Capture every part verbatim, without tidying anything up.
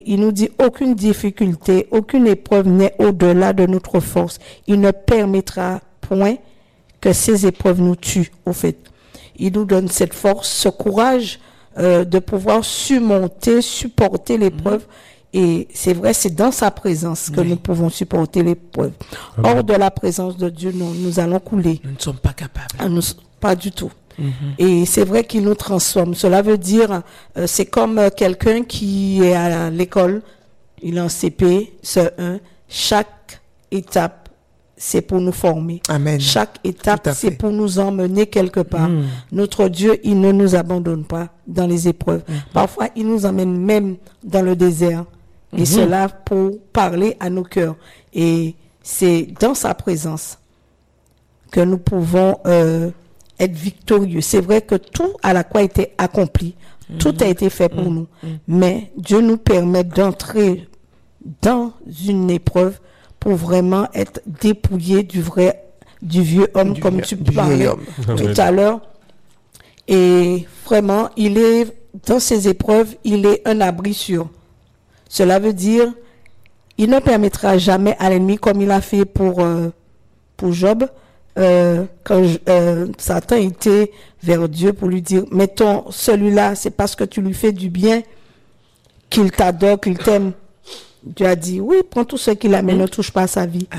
Il nous dit aucune difficulté, aucune épreuve n'est au-delà de notre force. Il ne permettra point que ces épreuves nous tuent, au fait. Il nous donne cette force, ce courage euh, de pouvoir surmonter, supporter l'épreuve. Mmh. Et c'est vrai, c'est dans sa présence que oui. nous pouvons supporter l'épreuve. Mmh. Hors de la présence de Dieu, nous, nous allons couler. Nous ne sommes pas capables. Ah, nous, pas du tout. Mm-hmm. Et c'est vrai qu'il nous transforme. Cela veut dire, euh, c'est comme euh, quelqu'un qui est à l'école, il est en C P, C un. Chaque étape, c'est pour nous former. Amen. Chaque étape, c'est pour nous emmener quelque part. Mm. Notre Dieu, il ne nous abandonne pas dans les épreuves. Mm-hmm. Parfois, il nous emmène même dans le désert. Et mm-hmm. cela pour parler à nos cœurs. Et c'est dans sa présence que nous pouvons euh, être victorieux. C'est vrai que tout à la croix a été accompli. Mmh. Tout a été fait pour mmh. nous. Mmh. Mais Dieu nous permet d'entrer dans une épreuve pour vraiment être dépouillé du vrai, du vieux homme, du comme vieux, tu parlais tout à l'heure. Et vraiment, il est, dans ces épreuves, il est un abri sûr. Cela veut dire, il ne permettra jamais à l'ennemi, comme il a fait pour, euh, pour Job, Euh, quand euh, Satan était vers Dieu pour lui dire, mettons, celui-là, c'est parce que tu lui fais du bien qu'il t'adore, qu'il t'aime. Dieu a dit, oui, prends tout ce qu'il a, mais ne touche pas à sa vie.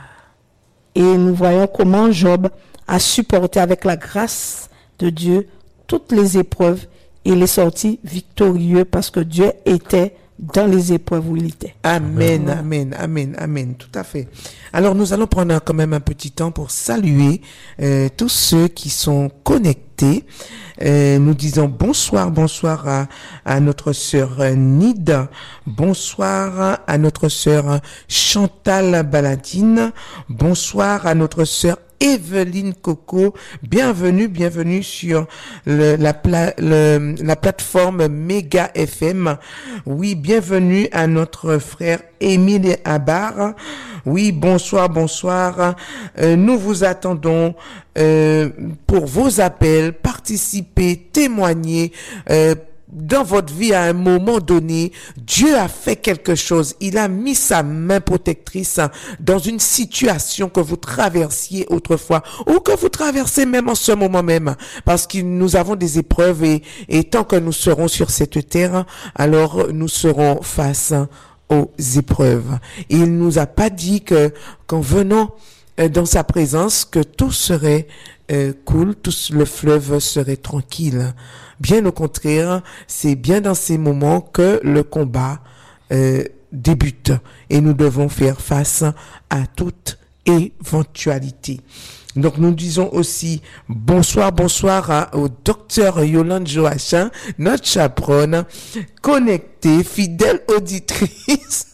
Et nous voyons comment Job a supporté avec la grâce de Dieu toutes les épreuves et il est sorti victorieux parce que Dieu était dans les épreuves où il était. Amen, amen, amen, amen, tout à fait. Alors nous allons prendre quand même un petit temps pour saluer euh, tous ceux qui sont connectés. Euh, nous disons bonsoir, bonsoir à, à notre sœur Nida, bonsoir à notre sœur Chantal Baladine, bonsoir à notre sœur Evelyne Coco, bienvenue, bienvenue sur le, la, pla, le, la plateforme Méga F M. Oui, bienvenue à notre frère Émile Abar. Oui, bonsoir, bonsoir. Euh, nous vous attendons euh, pour vos appels, participer, témoigner. Euh, Dans votre vie, à un moment donné, Dieu a fait quelque chose. Il a mis sa main protectrice dans une situation que vous traversiez autrefois ou que vous traversez même en ce moment même. Parce que nous avons des épreuves et, et tant que nous serons sur cette terre, alors nous serons face aux épreuves. Et il nous a pas dit que, qu'en venant dans sa présence, que tout serait euh, cool, tout le fleuve serait tranquille. Bien au contraire, c'est bien dans ces moments que le combat euh, débute et nous devons faire face à toute éventualité. Donc nous disons aussi bonsoir, bonsoir à, au docteur Yolande Joachim, notre chaperonne, connectée, fidèle auditrice.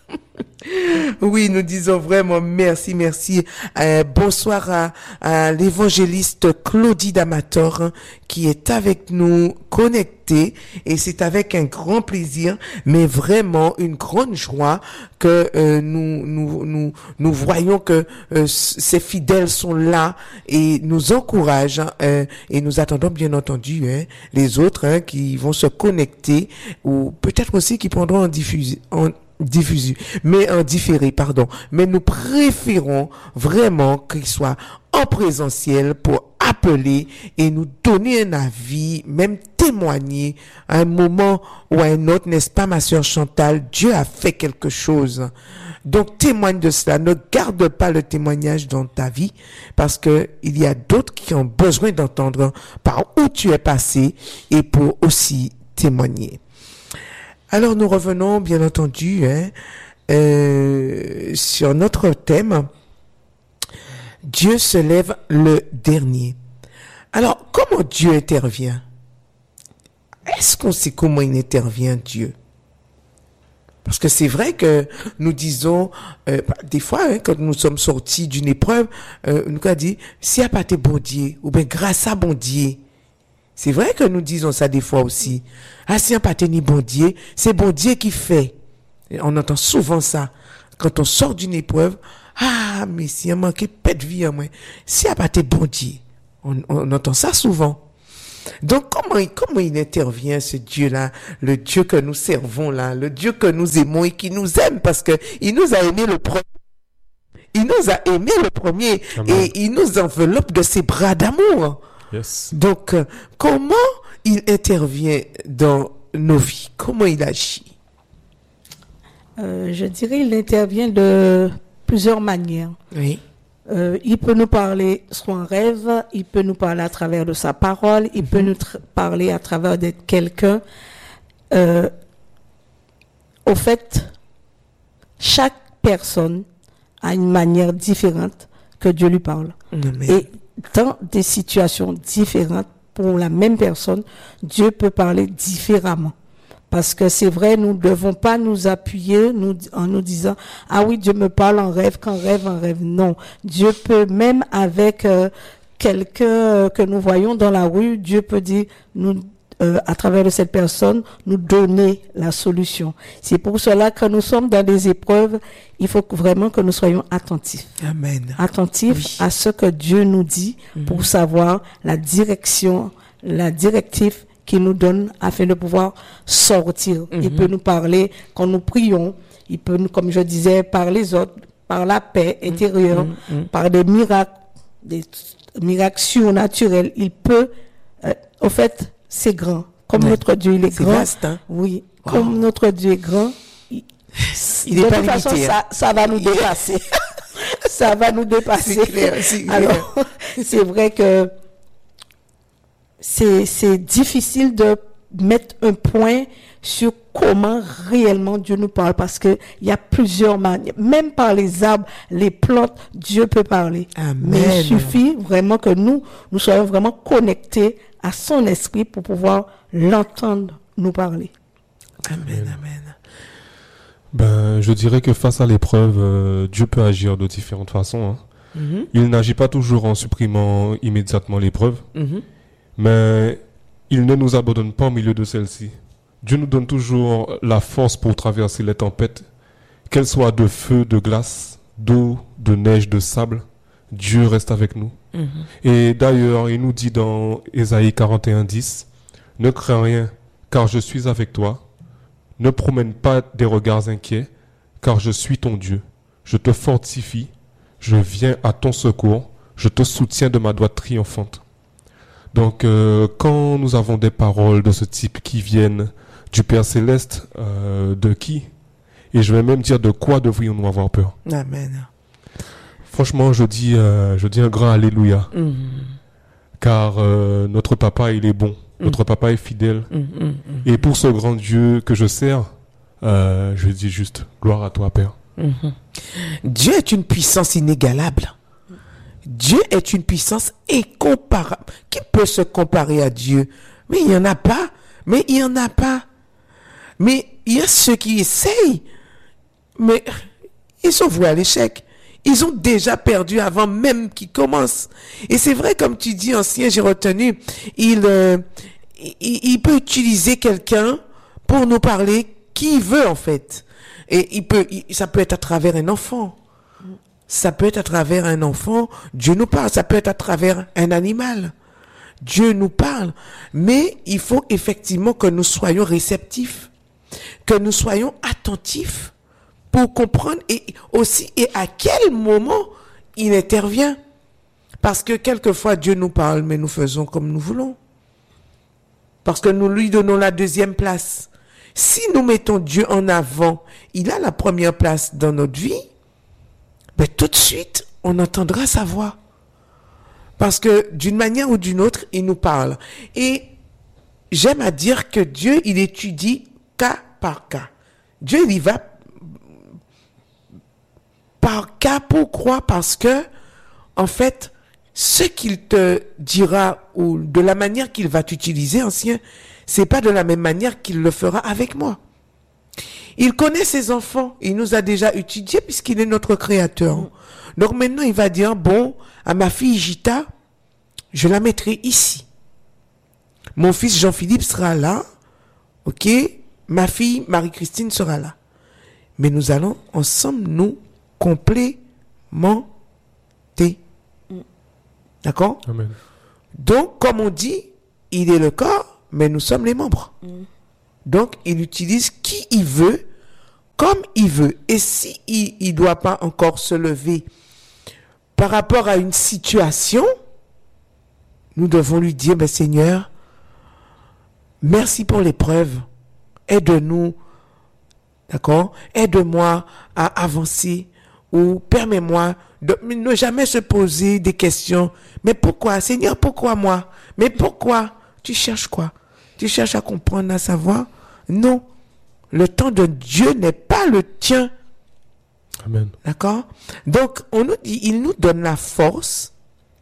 Oui, nous disons vraiment merci, merci. Euh, bonsoir à, à l'évangéliste Claudie Damator qui est avec nous connecté et c'est avec un grand plaisir, mais vraiment une grande joie que euh, nous, nous nous nous voyons que euh, ces fidèles sont là et nous encouragent euh, et nous attendons bien entendu hein, les autres hein, qui vont se connecter ou peut-être aussi qui prendront en diffusion. En, diffusé, mais en différé, pardon. Mais nous préférons vraiment qu'il soit en présentiel pour appeler et nous donner un avis, même témoigner à un moment ou à un autre, n'est-ce pas, ma sœur Chantal? Dieu a fait quelque chose. Donc, témoigne de cela. Ne garde pas le témoignage dans ta vie parce que il y a d'autres qui ont besoin d'entendre par où tu es passé et pour aussi témoigner. Alors nous revenons bien entendu hein, euh, sur notre thème. Dieu se lève le dernier. Alors comment Dieu intervient? Est-ce qu'on sait comment il intervient Dieu? Parce que c'est vrai que nous disons, euh, des fois, hein, quand nous sommes sortis d'une épreuve, euh, nous avons dit, s'il n'y a pas tes bon Dieu, ou bien grâce à bon Dieu. C'est vrai que nous disons ça des fois aussi. Ah, si on pas tenu bon Dieu, c'est bon Dieu qui fait. Et on entend souvent ça. Quand on sort d'une épreuve, ah, mais si on manque pas de vie à moi, si on pas été bon Dieu. On, on entend ça souvent. Donc, comment il, comment il intervient, ce Dieu-là, le Dieu que nous servons là, le Dieu que nous aimons et qui nous aime parce que il nous a aimé le premier. Il nous a aimé le premier. Amen. Et il nous enveloppe de ses bras d'amour. Yes. Donc, euh, comment il intervient dans nos vies? Comment il agit? Euh, je dirais il intervient de plusieurs manières. Oui. Euh, il peut nous parler soit en rêve, il peut nous parler à travers de sa parole, il mm-hmm. peut nous tra- parler à travers de quelqu'un. Euh, au fait, chaque personne a une manière différente que Dieu lui parle. Amen. Et dans des situations différentes, pour la même personne, Dieu peut parler différemment. Parce que c'est vrai, nous ne devons pas nous appuyer nous, en nous disant « Ah oui, Dieu me parle en rêve, qu'en rêve, en rêve. » Non, Dieu peut, même avec euh, quelqu'un euh, que nous voyons dans la rue, Dieu peut dire, nous, euh, à travers de cette personne, nous donner la solution. C'est pour cela que nous sommes dans des épreuves, il faut vraiment que nous soyons attentifs. Amen. Attentifs oui. à ce que Dieu nous dit mm-hmm. pour savoir la direction, la directive qu'il nous donne afin de pouvoir sortir. Mm-hmm. Il peut nous parler quand nous prions, il peut nous, comme je disais, par les autres, par la paix intérieure, mm-hmm. par des miracles, des miracles surnaturels. Il peut, euh, au fait, c'est grand. Comme ouais. notre Dieu, il est, c'est grand. Vaste, hein? Oui. Wow. Comme notre Dieu est grand, il, il de est pas toute façon, limité, ça, ça va nous dépasser. ça va nous dépasser. C'est clair, c'est clair. Alors, c'est vrai que c'est, c'est difficile de mettre un point sur comment réellement Dieu nous parle parce que il y a plusieurs manières. Même par les arbres, les plantes, Dieu peut parler. Amen. Mais il suffit vraiment que nous, nous soyons vraiment connectés à son esprit pour pouvoir l'entendre nous parler. Amen, amen. Ben, je dirais que face à l'épreuve, euh, Dieu peut agir de différentes façons. Hein. Mm-hmm. Il n'agit pas toujours en supprimant immédiatement l'épreuve, mm-hmm. mais il ne nous abandonne pas au milieu de celle-ci. Dieu nous donne toujours la force pour traverser les tempêtes, qu'elles soient de feu, de glace, d'eau, de neige, de sable. Dieu reste avec nous. Mm-hmm. Et d'ailleurs, il nous dit dans Ésaïe quarante et un, dix, « Ne crains rien, car je suis avec toi. Ne promène pas des regards inquiets, car je suis ton Dieu. Je te fortifie, je viens à ton secours, je te soutiens de ma droite triomphante. » Donc, euh, quand nous avons des paroles de ce type qui viennent du Père Céleste, euh, de qui? Et je vais même dire de quoi devrions-nous avoir peur? Amen. Franchement, je dis, euh, je dis un grand alléluia. Mm-hmm. Car euh, notre papa, il est bon. Mm-hmm. Notre papa est fidèle. Mm-hmm. Et pour ce grand Dieu que je sers, euh, je dis juste, gloire à toi, Père. Mm-hmm. Dieu est une puissance inégalable. Dieu est une puissance incomparable. Qui peut se comparer à Dieu? Mais il n'y en a pas. Mais il n'y en a pas. Mais il y a ceux qui essayent. Mais ils sont voués à l'échec. Ils ont déjà perdu avant même qu'ils commencent. Et c'est vrai, comme tu dis, ancien, j'ai retenu, il, euh, il, il peut utiliser quelqu'un pour nous parler qui il veut, en fait. Et il peut, il, ça peut être à travers un enfant. Ça peut être à travers un enfant. Dieu nous parle. Ça peut être à travers un animal. Dieu nous parle. Mais il faut effectivement que nous soyons réceptifs. Que nous soyons attentifs pour comprendre et aussi et à quel moment il intervient. Parce que quelquefois Dieu nous parle, mais nous faisons comme nous voulons. Parce que nous lui donnons la deuxième place. Si nous mettons Dieu en avant, il a la première place dans notre vie, ben tout de suite, on entendra sa voix. Parce que d'une manière ou d'une autre, il nous parle. Et j'aime à dire que Dieu, il étudie cas par cas. Dieu, il y va par cas. Pourquoi? Parce que, en fait, ce qu'il te dira ou de la manière qu'il va t'utiliser, ancien, c'est pas de la même manière qu'il le fera avec moi. Il connaît ses enfants. Il nous a déjà étudiés puisqu'il est notre créateur. Donc maintenant, il va dire, bon, à ma fille Gita, je la mettrai ici. Mon fils Jean-Philippe sera là. Ok? Ma fille Marie-Christine sera là. Mais nous allons ensemble nous complémenter. D'accord? Amen. Donc, comme on dit, il est le corps, mais nous sommes les membres. Mm. Donc, il utilise qui il veut, comme il veut. Et si il ne doit pas encore se lever par rapport à une situation, nous devons lui dire, ben, Seigneur, merci pour l'épreuve. Aide-nous, d'accord? Aide-moi à avancer ou permets-moi de ne jamais se poser des questions. Mais pourquoi, Seigneur, pourquoi moi? Mais pourquoi? Tu cherches quoi? Tu cherches à comprendre, à savoir? Non. Le temps de Dieu n'est pas le tien. Amen. D'accord? Donc, on nous dit, il nous donne la force.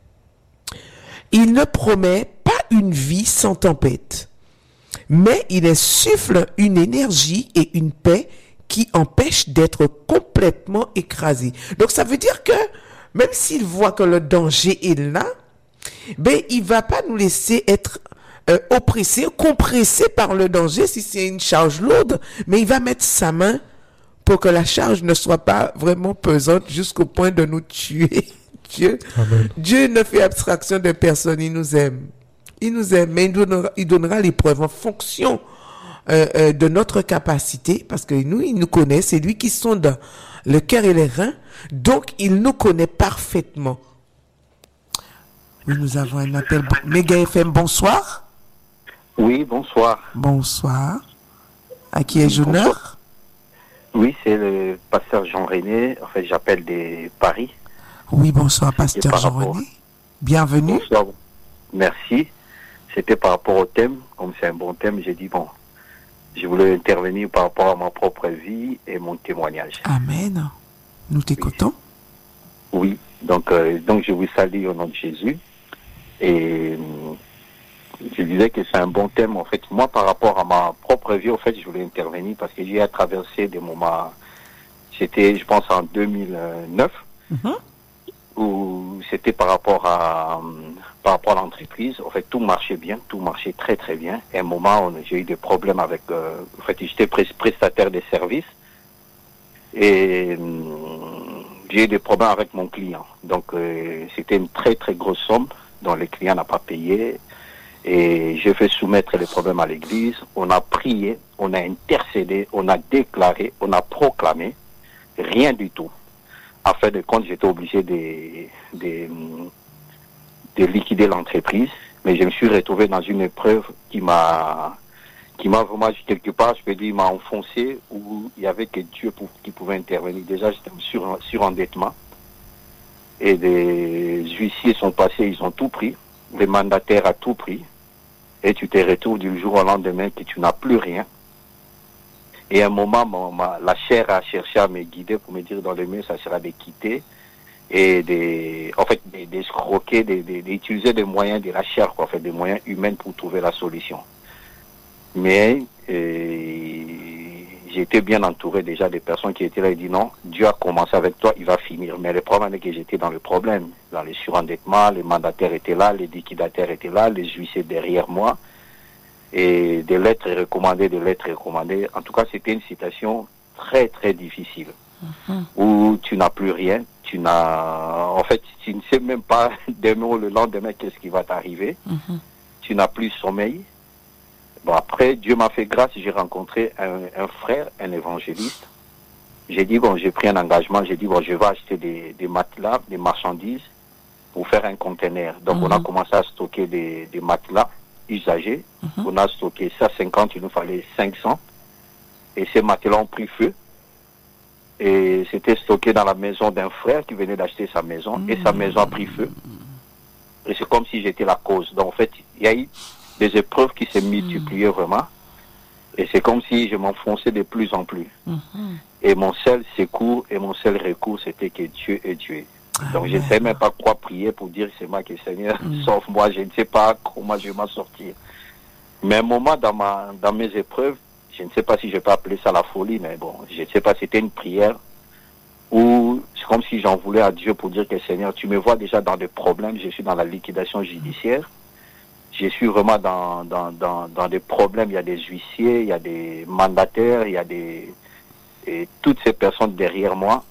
Il ne promet pas une vie sans tempête. Mais il insuffle une énergie et une paix qui empêchent d'être complètement écrasés. Donc, ça veut dire que, même s'il voit que le danger est là, ben, il va pas nous laisser être euh, oppressés, compressés par le danger si c'est une charge lourde, mais il va mettre sa main pour que la charge ne soit pas vraiment pesante jusqu'au point de nous tuer. Dieu, Amen. Dieu ne fait abstraction de personne, il nous aime. Il nous aime, mais il donnera, il donnera l'épreuve en fonction euh, euh, de notre capacité, parce que nous, il nous connaît, c'est lui qui sonde le cœur et les reins, donc il nous connaît parfaitement. Oui, nous avons un appel. Méga F M, bonsoir. Oui, bonsoir. Bonsoir. À qui ai-je l'honneur? Oui, c'est le pasteur Jean-René. En fait, j'appelle de Paris. Oui, bonsoir, pasteur Jean-René. Bienvenue. Bonsoir. Merci. C'était par rapport au thème. Comme c'est un bon thème, j'ai dit, bon, je voulais intervenir par rapport à ma propre vie et mon témoignage. Amen. Nous t'écoutons. Oui. Donc, euh, donc, je vous salue au nom de Jésus. Et euh, je disais que c'est un bon thème. En fait, moi, par rapport à ma propre vie, en fait, je voulais intervenir parce que j'ai traversé des moments. C'était, je pense, en deux mille neuf, mm-hmm. où c'était par rapport à par rapport à l'entreprise. En fait, tout marchait bien, tout marchait très très bien. Et à un moment, on, j'ai eu des problèmes avec. Euh, en fait, j'étais prestataire des services et euh, j'ai eu des problèmes avec mon client. Donc, euh, c'était une très très grosse somme dont le client n'a pas payé. Et j'ai fait soumettre les problèmes à l'église. On a prié, on a intercédé, on a déclaré, on a proclamé. Rien du tout. En fin de compte, j'étais obligé de, de, de liquider l'entreprise. Mais je me suis retrouvé dans une épreuve qui m'a, qui m'a vraiment, quelque part, je peux dire, m'a enfoncé, où il y avait que Dieu pour, qui pouvait intervenir. Déjà, j'étais sur, sur endettement. Et des huissiers sont passés, ils ont tout pris. Les mandataires ont tout pris. Et tu te retrouves du jour au lendemain que tu n'as plus rien. Et à un moment, mon, ma, la chair a cherché à me guider pour me dire dans le mieux, ça sera de quitter et de, en fait, d'escroquer, de, de, d'utiliser des moyens de la chair, quoi, en fait, des moyens humains pour trouver la solution. Mais euh, j'étais bien entouré déjà des personnes qui étaient là et dit non, Dieu a commencé avec toi, il va finir. Mais le problème est que j'étais dans le problème, dans les surendettements, les mandataires étaient là, les liquidataires étaient là, les huissiers derrière moi. Et des lettres recommandées, des lettres recommandées. En tout cas, c'était une situation très, très difficile. Mm-hmm. Où tu n'as plus rien. Tu n'as... En fait, tu ne sais même pas demain ou le lendemain qu'est-ce qui va t'arriver. Mm-hmm. Tu n'as plus sommeil. Bon, après, Dieu m'a fait grâce. J'ai rencontré un, un frère, un évangéliste. J'ai dit, bon, j'ai pris un engagement. J'ai dit, bon, je vais acheter des, des matelas, des marchandises pour faire un conteneur. Donc, mm-hmm. on a commencé à stocker des, des matelas usagés. Mm-hmm. On a stocké ça cinquante, il nous fallait cinq cents. Et ces matelas ont pris feu. Et c'était stocké dans la maison d'un frère qui venait d'acheter sa maison. Mm-hmm. Et sa maison a pris feu. Et c'est comme si j'étais la cause. Donc en fait, il y a eu des épreuves qui s'est multipliées mm-hmm. vraiment. Et c'est comme si je m'enfonçais de plus en plus. Mm-hmm. Et mon seul secours et mon seul recours, c'était que Dieu est Dieu. Donc je ne sais même pas quoi prier pour dire c'est moi qui est Seigneur, mm. sauf moi, je ne sais pas comment je vais m'en sortir. Mais un moment dans, ma, dans mes épreuves, je ne sais pas si je peux appeler ça la folie, mais bon, je ne sais pas, c'était une prière où c'est comme si j'en voulais à Dieu pour dire que Seigneur, tu me vois déjà dans des problèmes, je suis dans la liquidation judiciaire, je suis vraiment dans, dans, dans, dans des problèmes, il y a des huissiers, il y a des mandataires, il y a des... Et toutes ces personnes derrière moi.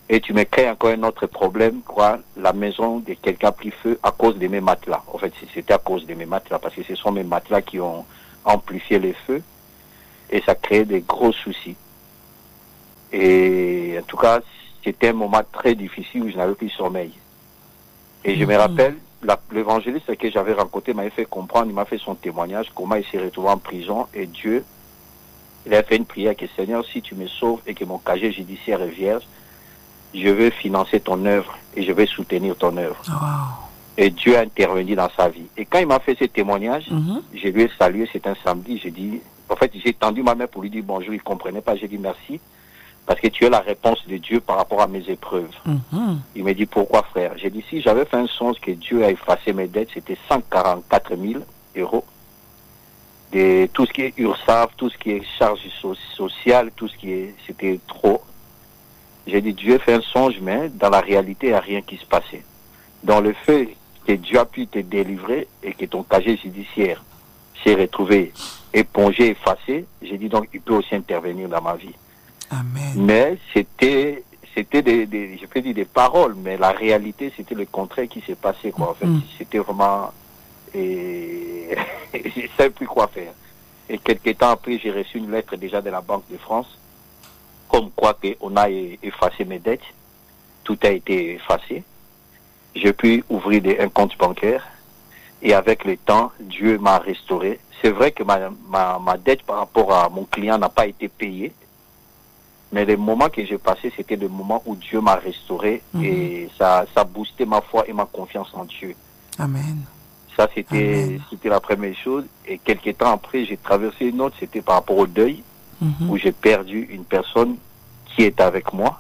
Et tu me crées encore un autre problème, quoi, la maison de quelqu'un a pris feu à cause de mes matelas. En fait, c'était à cause de mes matelas, parce que ce sont mes matelas qui ont amplifié les feux, et ça crée des gros soucis. Et en tout cas, c'était un moment très difficile où je n'avais plus sommeil. Et je me rappelle, la, l'évangéliste que j'avais rencontré m'avait fait comprendre, il m'a fait son témoignage, comment il s'est retrouvé en prison, et Dieu, il a fait une prière que Seigneur, si tu me sauves et que mon casier judiciaire est vierge, je veux financer ton œuvre et je vais soutenir ton œuvre. Wow. Et Dieu a intervenu dans sa vie. Et quand il m'a fait ce témoignage, mm-hmm. je lui ai salué, c'est un samedi, j'ai dit, en fait, j'ai tendu ma main pour lui dire bonjour, il ne comprenait pas, j'ai dit merci, parce que tu es la réponse de Dieu par rapport à mes épreuves. Mm-hmm. Il m'a dit, pourquoi frère? J'ai dit, si j'avais fait un songe que Dieu a effacé mes dettes, c'était cent quarante-quatre mille euros. De tout ce qui est URSSAF, tout ce qui est charge so- sociale, tout ce qui est, c'était trop. J'ai dit, Dieu fait un songe, mais dans la réalité, il n'y a rien qui se passait. Dans le fait que Dieu a pu te délivrer et que ton casier judiciaire s'est retrouvé épongé, effacé, j'ai dit donc, il peut aussi intervenir dans ma vie. Amen. Mais c'était, c'était des, des, je peux dire des paroles, mais la réalité, c'était le contraire qui s'est passé, quoi. En fait, mm. c'était vraiment, et je ne savais plus quoi faire. Et quelques temps après, j'ai reçu une lettre déjà de la Banque de France, comme quoi qu'on a effacé mes dettes, tout a été effacé. J'ai pu ouvrir des, un compte bancaire et avec le temps, Dieu m'a restauré. C'est vrai que ma, ma, ma dette par rapport à mon client n'a pas été payée, mais les moments que j'ai passés, c'était des moments où Dieu m'a restauré mm-hmm. et ça, ça boostait ma foi et ma confiance en Dieu. Amen. Ça, c'était, c'était la première chose. Et quelques temps après, j'ai traversé une autre, c'était par rapport au deuil. Mm-hmm. Où j'ai perdu une personne qui était avec moi.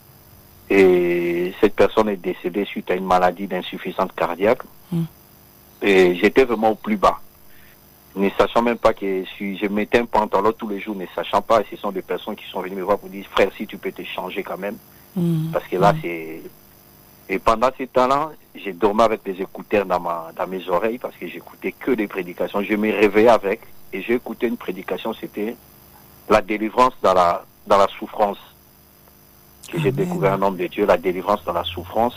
Et cette personne est décédée suite à une maladie d'insuffisance cardiaque. Mm. Et j'étais vraiment au plus bas. Ne sachant même pas que si je mettais un pantalon tous les jours, ne sachant pas, ce sont des personnes qui sont venues me voir pour dire, frère, si tu peux te changer quand même. Mm. Parce que là, mm. c'est... Et pendant ce temps-là, j'ai dormi avec des écouteurs dans, ma, dans mes oreilles parce que j'écoutais que des prédications. Je me réveillais avec et j'ai écouté une prédication, c'était la délivrance dans la, dans la souffrance. Que j'ai découvert un homme de Dieu, la délivrance dans la souffrance.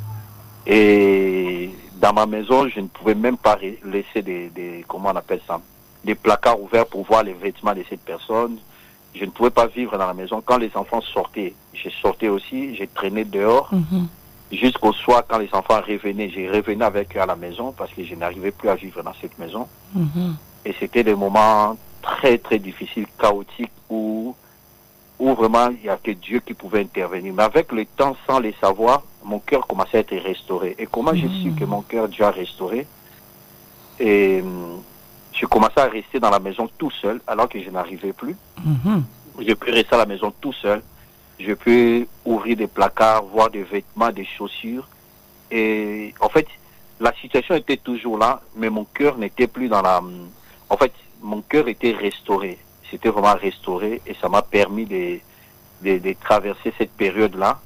Et dans ma maison, je ne pouvais même pas laisser des, des comment on appelle ça, des placards ouverts pour voir les vêtements de cette personne. Je ne pouvais pas vivre dans la maison. Quand les enfants sortaient, je sortais aussi, j'ai traîné dehors. Mm-hmm. Jusqu'au soir, quand les enfants revenaient, je revenais avec eux à la maison parce que je n'arrivais plus à vivre dans cette maison. Mm-hmm. Et c'était des moments très très difficile, chaotique, où, où vraiment il n'y a que Dieu qui pouvait intervenir. Mais avec le temps, sans les savoir, mon cœur commençait à être restauré. Et comment mmh. j'ai su que mon cœur Dieu a restauré? Et je commençais à rester dans la maison tout seul, alors que je n'arrivais plus. Mmh. Je peux rester à la maison tout seul. Je peux ouvrir des placards, voir des vêtements, des chaussures. Et en fait, la situation était toujours là, mais mon cœur n'était plus dans la... En fait, mon cœur était restauré. C'était vraiment restauré et ça m'a permis de, de, de traverser cette période-là.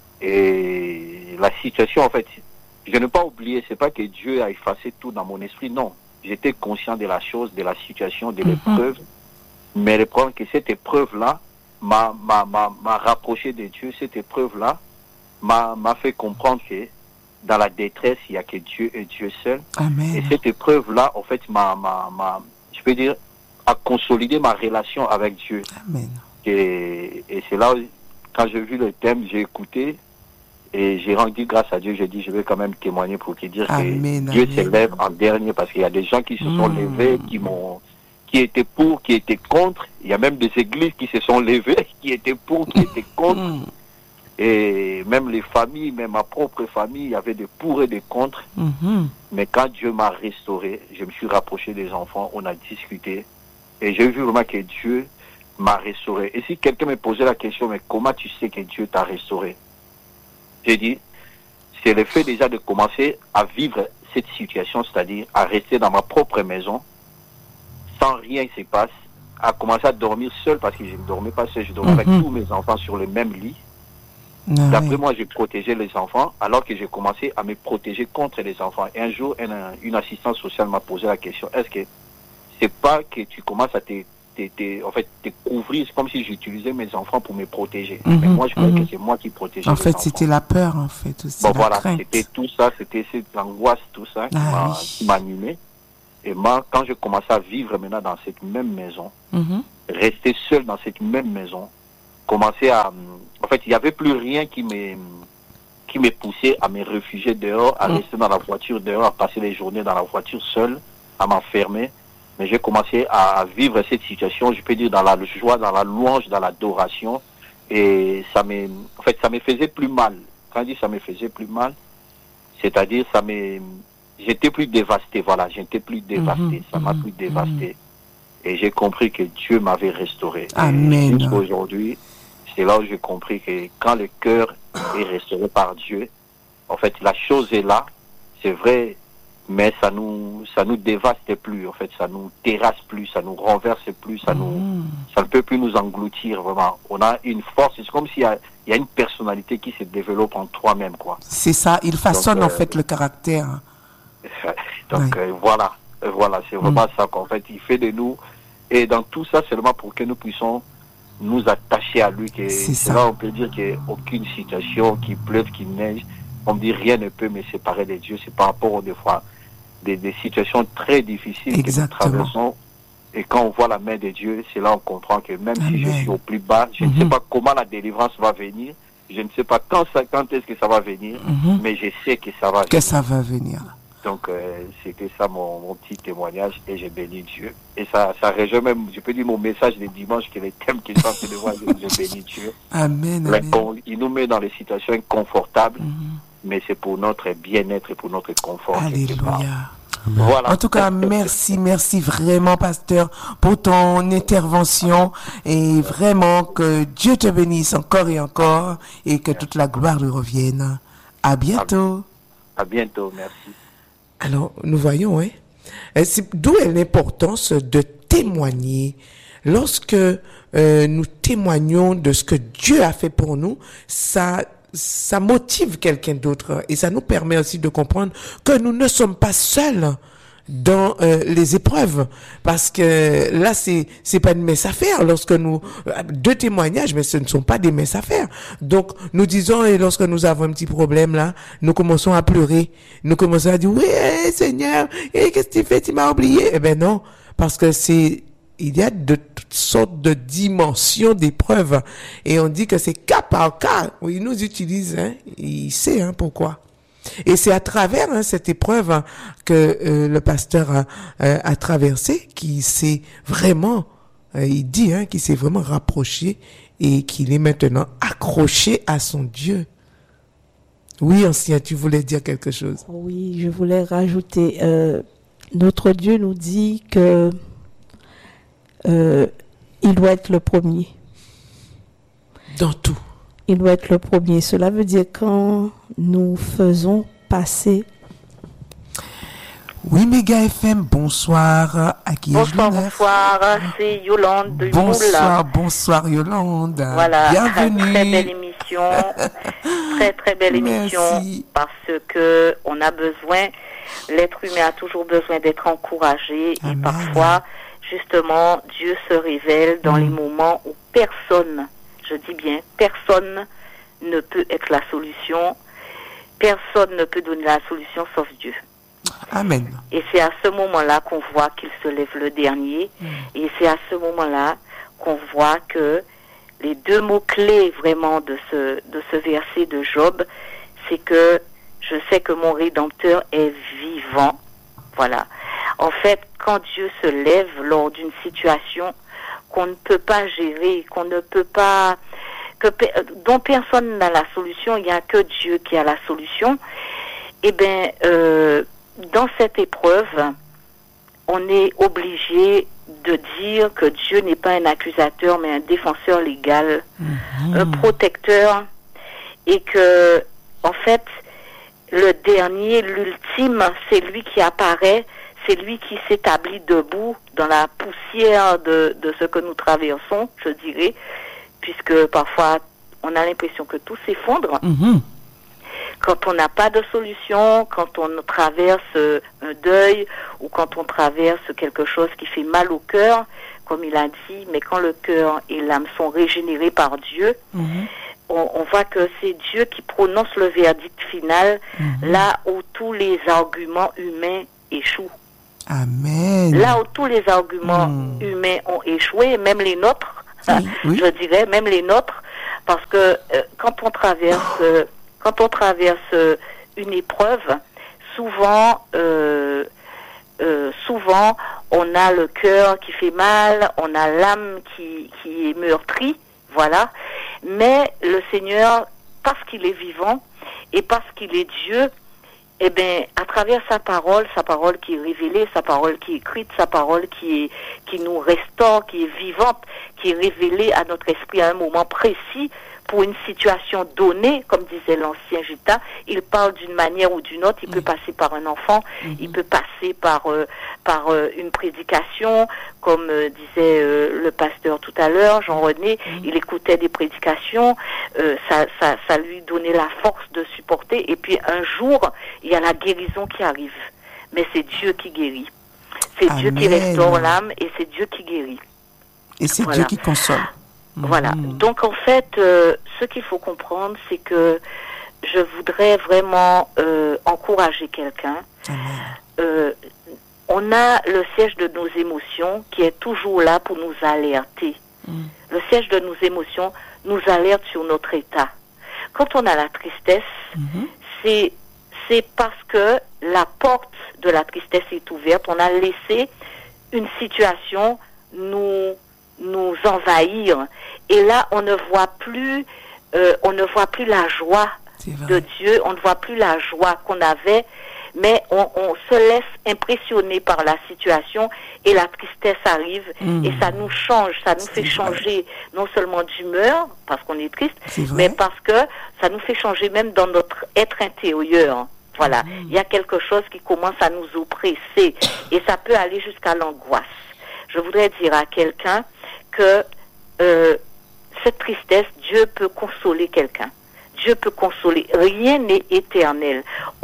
Et la situation, en fait, je n'ai pas oublié, c'est pas que Dieu a effacé tout dans mon esprit, non. J'étais conscient de la chose, de la situation, de l'épreuve. Mm-hmm. Mais le problème, c'est que cette épreuve-là m'a, m'a, m'a, m'a rapproché de Dieu. Cette épreuve-là m'a, m'a fait comprendre que dans la détresse, il n'y a que Dieu et Dieu seul. Amen. Et cette épreuve-là, en fait, m'a, m'a, m'a je peux dire, à consolider ma relation avec Dieu. Amen. Et, et c'est là, où, quand j'ai vu le thème, j'ai écouté et j'ai rendu grâce à Dieu. J'ai dit, je vais quand même témoigner pour te dire Amen. Que Dieu s'élève en dernier parce qu'il y a des gens qui se sont mmh. levés, qui m'ont, qui étaient pour, qui étaient contre. Il y a même des églises qui se sont levées, qui étaient pour, qui étaient contre. Mmh. Et même les familles, même ma propre famille, il y avait des pour et des contre. Mmh. Mais quand Dieu m'a restauré, je me suis rapproché des enfants, on a discuté. Et j'ai vu vraiment que Dieu m'a restauré. Et si quelqu'un me posait la question, mais comment tu sais que Dieu t'a restauré? J'ai dit, c'est le fait déjà de commencer à vivre cette situation, c'est-à-dire à rester dans ma propre maison, sans rien ne se passe, à commencer à dormir seul, parce que je ne dormais pas seul, je dormais mm-hmm. avec tous mes enfants sur le même lit. Ah, D'après oui. moi, j'ai protégé les enfants, alors que j'ai commencé à me protéger contre les enfants. Et un jour, une, une assistante sociale m'a posé la question, est-ce que c'est pas que tu commences à te t'es, en fait, t'es couvrir. C'est comme si j'utilisais mes enfants pour me protéger. Mm-hmm, mais moi, je croyais mm-hmm. que c'est moi qui protégeais En les fait, enfants. c'était la peur, en fait, aussi, bon, la voilà, crainte. c'était tout ça, c'était cette angoisse, tout ça qui, ah, m'a, oui. qui m'animait. Et moi, quand je commençais à vivre maintenant dans cette même maison, Mm-hmm. rester seul dans cette même maison, commencer à... En fait, il n'y avait plus rien qui me, qui me poussait à me réfugier dehors, à mm. rester dans la voiture dehors, à passer les journées dans la voiture seul, à m'enfermer. Mais j'ai commencé à vivre cette situation, je peux dire, dans la joie, dans la louange, dans l'adoration. Et ça me, en fait, ça me faisait plus mal. Quand je dis ça me faisait plus mal, c'est-à-dire, ça me, j'étais plus dévasté, voilà, j'étais plus dévasté, mm-hmm, ça m'a mm-hmm, plus dévasté. Mm-hmm. Et j'ai compris que Dieu m'avait restauré. Amen. Et jusqu'aujourd'hui, c'est là où j'ai compris que quand le cœur est restauré par Dieu, en fait, la chose est là, c'est vrai, mais ça nous, ça nous dévaste plus, en fait, ça nous terrasse plus, ça nous renverse plus, ça nous, mmh. ça ne peut plus nous engloutir, vraiment. On a une force, c'est comme s'il y a, il y a une personnalité qui se développe en toi-même, quoi. C'est ça, il façonne, donc, euh, en fait, le caractère. Donc, ouais. euh, voilà, voilà, c'est vraiment mmh. ça qu'en fait, il fait de nous, et dans tout ça, seulement pour que nous puissions nous attacher à lui, que c'est, c'est là, on peut dire qu'il n'y a aucune situation, qu'il pleuve, qu'il neige, on dit rien ne peut me séparer de Dieu, c'est par rapport aux des fois, Des, des situations très difficiles Exactement. que nous traversons. Et quand on voit la main de Dieu, c'est là qu'on comprend que même Amen. si je suis au plus bas, je mm-hmm. ne sais pas comment la délivrance va venir, je ne sais pas quand, ça, quand est-ce que ça va venir, mm-hmm. mais je sais que ça va que venir. ça va venir. Donc, euh, c'était ça mon, mon petit témoignage et j'ai béni Dieu. Et ça, ça rejoint même, je peux dire, mon message de dimanche, que les thèmes qui sont de voir, je bénis Dieu. Amen. Amen. Con, il nous met dans des situations inconfortables. Mm-hmm. Mais c'est pour notre bien-être et pour notre confort. Alléluia. Voilà. En tout cas, merci, merci vraiment, pasteur, pour ton intervention et vraiment que Dieu te bénisse encore et encore et que toute la gloire lui revienne. À bientôt. À, à bientôt, merci. Alors, nous voyons, hein, c'est d'où est l'importance de témoigner. Lorsque euh, nous témoignons de ce que Dieu a fait pour nous, ça ça motive quelqu'un d'autre et ça nous permet aussi de comprendre que nous ne sommes pas seuls dans euh, les épreuves, parce que là c'est c'est pas une mince affaire lorsque nous deux témoignages, mais ce ne sont pas des minces affaires. Donc nous disons, et lorsque nous avons un petit problème là, nous commençons à pleurer, nous commençons à dire oui hey, Seigneur, et qu'est-ce que tu fais, tu m'as oublié? Eh ben non, parce que c'est il y a de toutes sortes de dimensions d'épreuves. Et on dit que c'est cas par cas. Il nous utilise, hein. Il sait, hein, pourquoi. Et c'est à travers, hein, cette épreuve, hein, que euh, le pasteur a, euh, a traversé, qu'il s'est vraiment, euh, il dit, hein, qu'il s'est vraiment rapproché et qu'il est maintenant accroché à son Dieu. Oui, ancien, tu voulais dire quelque chose? Oui, je voulais rajouter, euh, notre Dieu nous dit que Euh, il doit être le premier. Dans tout. Il doit être le premier. Cela veut dire quand nous faisons passer. Oui, Méga F M, bonsoir. À qui bonsoir, bonsoir. C'est Yolande de Bonsoir, Moula. Bonsoir Yolande. Voilà. Bienvenue. Très belle émission. très, très belle émission. Merci. Parce que on a besoin, l'être humain a toujours besoin d'être encouragé. Amen. Et parfois, justement, Dieu se révèle dans mmh. les moments où personne, je dis bien, personne ne peut être la solution. Personne ne peut donner la solution sauf Dieu. Amen. Et c'est à ce moment-là qu'on voit qu'il se lève le dernier. Mmh. Et c'est à ce moment-là qu'on voit que les deux mots-clés vraiment de ce, de ce verset de Job, c'est que je sais que mon Rédempteur est vivant. Voilà. En fait, quand Dieu se lève lors d'une situation qu'on ne peut pas gérer, qu'on ne peut pas, que, dont personne n'a la solution, il n'y a que Dieu qui a la solution, eh bien, euh, dans cette épreuve, on est obligé de dire que Dieu n'est pas un accusateur, mais un défenseur légal, mmh. un protecteur, et que, en fait, le dernier, l'ultime, c'est lui qui apparaît, c'est lui qui s'établit debout dans la poussière de, de ce que nous traversons, je dirais, puisque parfois on a l'impression que tout s'effondre. Mmh. Quand on n'a pas de solution, quand on traverse un deuil ou quand on traverse quelque chose qui fait mal au cœur, comme il a dit, mais quand le cœur et l'âme sont régénérés par Dieu, mm-hmm. on, on voit que c'est Dieu qui prononce le verdict final, mm-hmm. là où tous les arguments humains échouent. Amen. Là où tous les arguments mm. humains ont échoué, même les nôtres, oui, oui. je dirais, même les nôtres, parce que euh, quand on traverse, euh, quand on traverse euh, une épreuve, souvent, euh, euh, souvent, on a le cœur qui fait mal, on a l'âme qui, qui est meurtrie, voilà. Mais le Seigneur, parce qu'il est vivant et parce qu'il est Dieu, eh bien, à travers sa parole, sa parole qui est révélée, sa parole qui est écrite, sa parole qui est, qui nous restaure, qui est vivante, qui est révélée à notre esprit à un moment précis, pour une situation donnée, comme disait l'ancien Gita, il parle d'une manière ou d'une autre, il oui. peut passer par un enfant, mm-hmm. il peut passer par euh, par euh, une prédication, comme euh, disait euh, le pasteur tout à l'heure, Jean-René, mm-hmm. il écoutait des prédications, euh, ça, ça, ça lui donnait la force de supporter, et puis un jour, il y a la guérison qui arrive. Mais c'est Dieu qui guérit. C'est Amen. Dieu qui restaure l'âme, et c'est Dieu qui guérit. Et c'est voilà. Dieu qui console. Voilà. Mmh. Donc en fait, euh, ce qu'il faut comprendre, c'est que je voudrais vraiment euh, encourager quelqu'un. Euh, on a le siège de nos émotions qui est toujours là pour nous alerter. Mmh. Le siège de nos émotions nous alerte sur notre état. Quand on a la tristesse, mmh. c'est c'est parce que la porte de la tristesse est ouverte. On a laissé une situation nous nous envahir, et là on ne voit plus euh, on ne voit plus la joie de Dieu, on ne voit plus la joie qu'on avait, mais on, on se laisse impressionner par la situation, et la tristesse arrive, mmh. et ça nous change, ça nous c'est fait changer vrai. Non seulement d'humeur parce qu'on est triste, mais parce que ça nous fait changer même dans notre être intérieur. Voilà, il mmh. y a quelque chose qui commence à nous oppresser, et ça peut aller jusqu'à l'angoisse. Je voudrais dire à quelqu'un que euh, cette tristesse, Dieu peut consoler quelqu'un. Dieu peut consoler. Rien n'est éternel.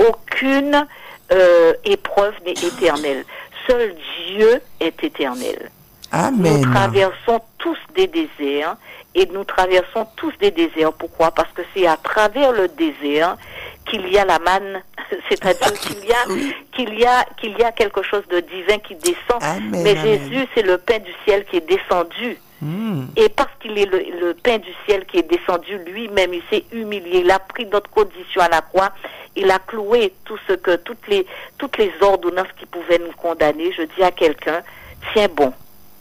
Aucune euh, épreuve n'est éternelle. Seul Dieu est éternel. Amen. Nous traversons tous des déserts, et nous traversons tous des déserts. Pourquoi? Parce que c'est à travers le désert qu'il y a la manne, c'est-à-dire qu'il y a qu'il y a qu'il y a quelque chose de divin qui descend. Amen, mais amen. Jésus, c'est le pain du ciel qui est descendu. Mm. Et parce qu'il est le, le pain du ciel qui est descendu, lui-même, il s'est humilié, il a pris notre condition à la croix, il a cloué tout ce que toutes les toutes les ordonnances qui pouvaient nous condamner. Je dis à quelqu'un, tiens bon,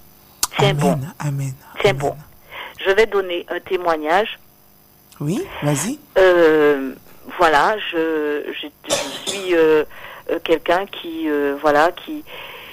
tiens amen, bon, amen, tiens amen. bon. Je vais donner un témoignage. Oui, vas-y. Euh, Voilà, je, je, je suis euh, euh, quelqu'un qui, euh, voilà, qui,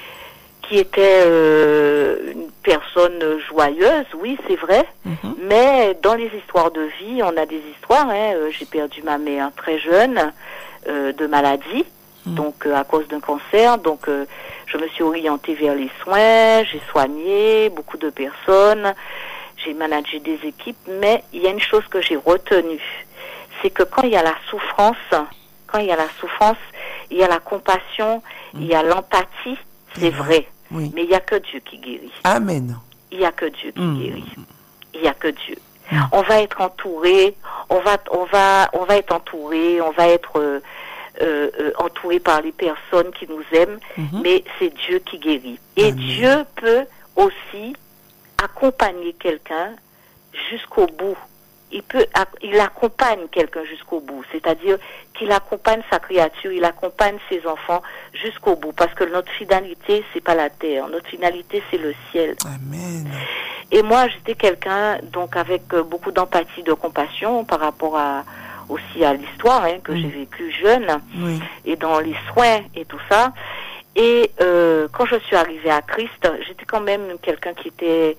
qui était euh, une personne joyeuse, oui, c'est vrai. Mm-hmm. Mais dans les histoires de vie, on a des histoires. Hein, euh, j'ai perdu ma mère très jeune euh, de maladie, mm. donc euh, à cause d'un cancer. Donc, euh, je me suis orientée vers les soins. J'ai soigné beaucoup de personnes. J'ai managé des équipes. Mais il y a une chose que j'ai retenue. C'est que quand il y a la souffrance, quand il y a la souffrance, il y a la compassion, mmh. il y a l'empathie, c'est vrai. Oui. Mais il n'y a que Dieu qui guérit. Amen. Il n'y a que Dieu qui mmh. guérit. Il n'y a que Dieu. Mmh. On va être entouré, on va, on va, on va être entouré, on va être euh, euh, entouré par les personnes qui nous aiment, mmh. mais c'est Dieu qui guérit. Et Amen. Dieu peut aussi accompagner quelqu'un jusqu'au bout. Il peut, il accompagne quelqu'un jusqu'au bout, c'est-à-dire qu'il accompagne sa créature, il accompagne ses enfants jusqu'au bout, parce que notre finalité, c'est pas la terre, notre finalité, c'est le ciel. Amen. Et moi, j'étais quelqu'un, donc, avec beaucoup d'empathie, de compassion par rapport à, aussi à l'histoire, hein, que oui. j'ai vécue jeune, oui. et dans les soins et tout ça. Et euh, quand je suis arrivée à Christ, j'étais quand même quelqu'un qui était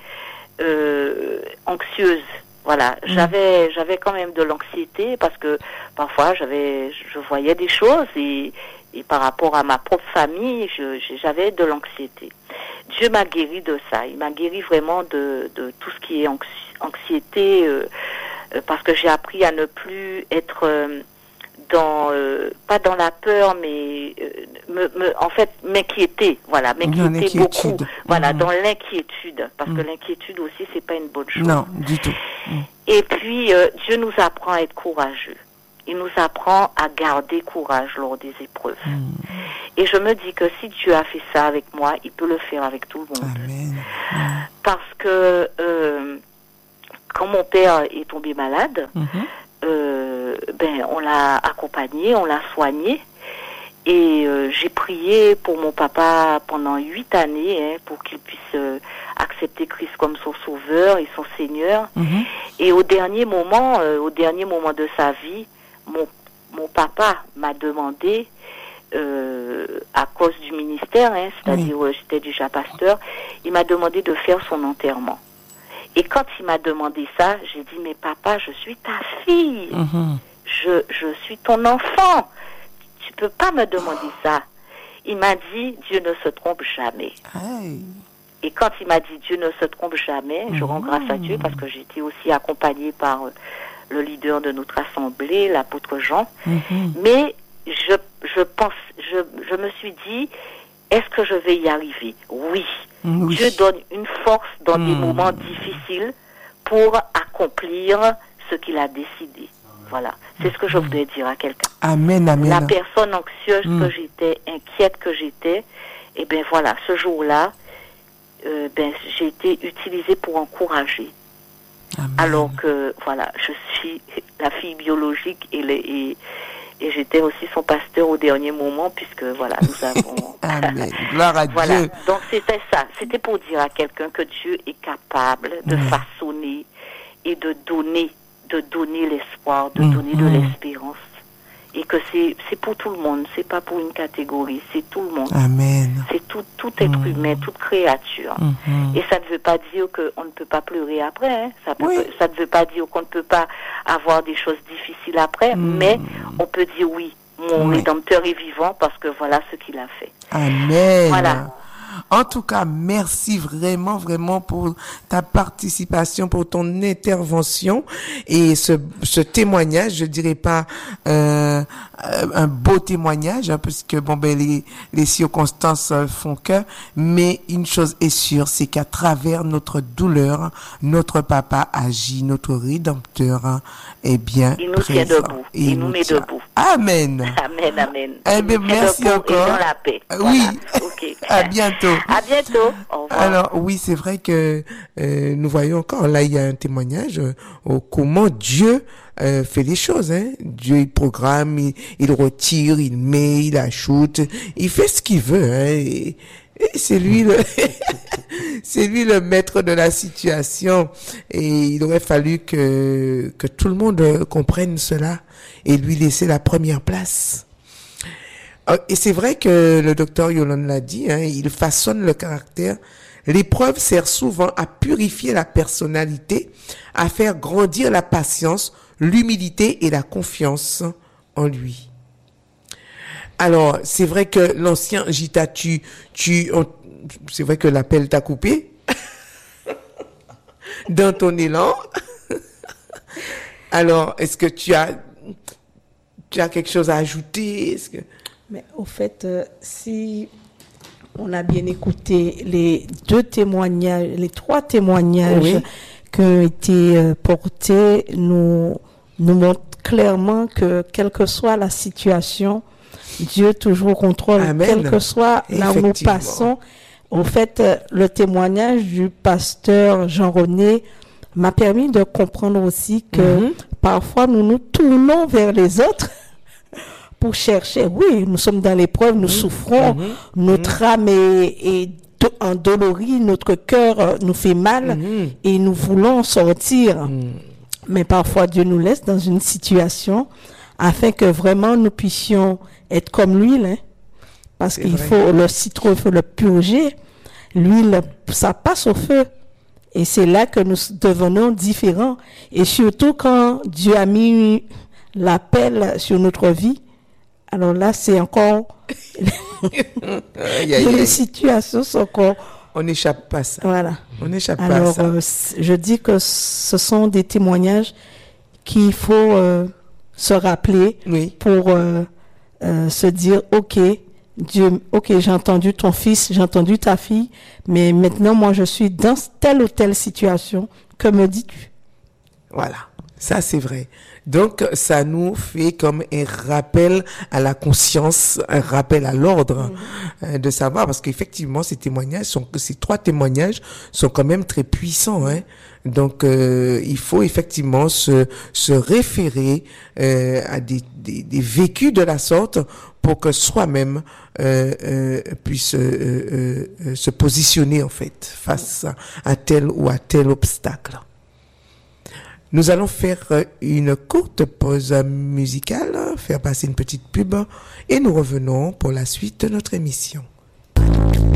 euh, anxieuse. Voilà, mmh. j'avais j'avais quand même de l'anxiété parce que parfois j'avais je voyais des choses et, et par rapport à ma propre famille, je, j'avais de l'anxiété. Dieu m'a guéri de ça. Il m'a guéri vraiment de, de tout ce qui est anxi- anxiété euh, euh, parce que j'ai appris à ne plus être euh, dans euh, pas dans la peur, mais euh, me, me, en fait m'inquiéter, voilà, m'inquiéter beaucoup, voilà, mmh. dans l'inquiétude, parce mmh. que l'inquiétude aussi c'est pas une bonne chose. Non, du tout. Mmh. Et puis euh, Dieu nous apprend à être courageux. Il nous apprend à garder courage lors des épreuves. Mmh. Et je me dis que si Dieu a fait ça avec moi, il peut le faire avec tout le monde. Amen. Mmh. Parce que euh, quand mon père est tombé malade, mmh. euh, ben on l'a accompagné, on l'a soigné. Et euh, j'ai prié pour mon papa pendant huit années, hein, pour qu'il puisse euh, accepter Christ comme son sauveur et son Seigneur. Mmh. Et au dernier moment, euh, au dernier moment de sa vie, mon, mon papa m'a demandé, euh, à cause du ministère, hein, c'est-à-dire oui. j'étais déjà pasteur, il m'a demandé de faire son enterrement. Et quand il m'a demandé ça, j'ai dit, mais papa, je suis ta fille, mmh. je, je suis ton enfant. Tu peux pas me demander ça. Il m'a dit, Dieu ne se trompe jamais. Hey. Et quand il m'a dit, Dieu ne se trompe jamais, je rends mmh. grâce à Dieu parce que j'étais aussi accompagnée par euh, le leader de notre assemblée, l'apôtre Jean. Mmh. Mais je, je pense, je, je me suis dit, est-ce que je vais y arriver? Oui. oui. Dieu donne une force dans mmh. des moments difficiles pour accomplir ce qu'il a décidé. Voilà, c'est ce que je voudrais dire à quelqu'un. Amen, amen. La personne anxieuse mm. que j'étais, inquiète que j'étais, et bien voilà, ce jour-là, euh, ben, j'ai été utilisée pour encourager. Amen. Alors que, voilà, je suis la fille biologique et, les, et, et j'étais aussi son pasteur au dernier moment, puisque voilà, nous avons... Amen, gloire à voilà. Dieu. Donc c'était ça, c'était pour dire à quelqu'un que Dieu est capable de mm. façonner et de donner de donner l'espoir, de mmh, donner de mmh. l'espérance. Et que c'est, c'est pour tout le monde, c'est pas pour une catégorie, c'est tout le monde. Amen. C'est tout, tout être mmh. humain, toute créature. Mmh. Et ça ne veut pas dire qu'on ne peut pas pleurer après, hein. ça, peut, oui. ça ne veut pas dire qu'on ne peut pas avoir des choses difficiles après, mmh. mais on peut dire oui, mon oui. Rédempteur est vivant parce que voilà ce qu'il a fait. Amen. Voilà. En tout cas, merci vraiment, vraiment pour ta participation, pour ton intervention et ce, ce témoignage. Je dirais pas euh, un beau témoignage, hein, parce que bon ben les, les circonstances font que. Mais une chose est sûre, c'est qu'à travers notre douleur, notre papa agit, notre Rédempteur hein, est bien il nous présent. Tient debout. Il, il nous, nous met tient. Debout. Amen. Amen, amen. Eh bien, merci encore. Et dans la paix. Oui. Voilà. Okay. À bientôt. À bientôt. Au revoir. Alors oui, c'est vrai que euh, nous voyons encore là, il y a un témoignage euh, au comment Dieu euh, fait les choses. Hein. Dieu il programme, il, il retire, il met, il ajoute, il fait ce qu'il veut. Hein. Et, et c'est lui le, c'est lui le maître de la situation. Et il aurait fallu que que tout le monde comprenne cela et lui laisser la première place. Et c'est vrai que le docteur Yolande l'a dit, hein, il façonne le caractère. L'épreuve sert souvent à purifier la personnalité, à faire grandir la patience, l'humilité et la confiance en lui. Alors, c'est vrai que l'ancien Gita, tu, tu, on, c'est vrai que l'appel t'a coupé dans ton élan. Alors, est-ce que tu as, tu as quelque chose à ajouter? Est-ce que Mais au fait, euh, si on a bien écouté les deux témoignages, les trois témoignages oui. qui ont été euh, portés, nous, nous montrent clairement que quelle que soit la situation, Dieu toujours contrôle, Amen. Quel que soit là où nous passons. Au fait, euh, le témoignage du pasteur Jean-René m'a permis de comprendre aussi que mm-hmm. parfois nous nous tournons vers les autres pour chercher. Oui, nous sommes dans l'épreuve, nous mmh, souffrons, mmh, notre mmh. âme est, est endolorie, notre cœur nous fait mal mmh. et nous voulons sortir. Mmh. Mais parfois Dieu nous laisse dans une situation afin que vraiment nous puissions être comme l'huile, hein, parce C'est qu'il vrai. faut le citron, il faut le purger. L'huile, ça passe au feu. Et c'est là que nous devenons différents. Et surtout quand Dieu a mis l'appel sur notre vie, alors là, c'est encore... les situations sont encore... On n'échappe pas à ça. Voilà. On n'échappe alors, pas à ça. Euh, je dis que ce sont des témoignages qu'il faut euh, se rappeler Oui. pour euh, euh, se dire, ok, Dieu, ok, j'ai entendu ton fils, j'ai entendu ta fille, mais maintenant moi je suis dans telle ou telle situation. Que me dis-tu? Voilà, ça c'est vrai. Donc ça nous fait comme un rappel à la conscience, un rappel à l'ordre, mmh. euh, de savoir, parce qu'effectivement ces témoignages sont, ces trois témoignages sont quand même très puissants, hein. Donc euh, il faut effectivement se se référer euh, à des, des des vécus de la sorte pour que soi-même euh, euh, puisse euh, euh, se positionner en fait face à, à tel ou à tel obstacle. Nous allons faire une courte pause musicale, faire passer une petite pub et nous revenons pour la suite de notre émission.